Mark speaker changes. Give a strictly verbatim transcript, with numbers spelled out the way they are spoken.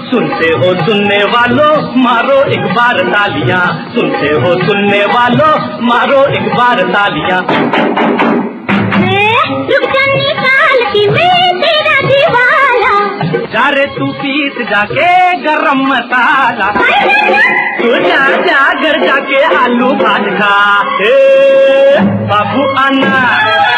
Speaker 1: सुनते हो सुनने वालों मारो एक बार तालियां, सुनते हो सुनने वालों मारो एक बार तालियां।
Speaker 2: साल की मैं तेरा दीवाना,
Speaker 1: जा रे तू पीस जाके गरम मसाला, तू जा जा घर जाके आलू भाज खा। बाबू आना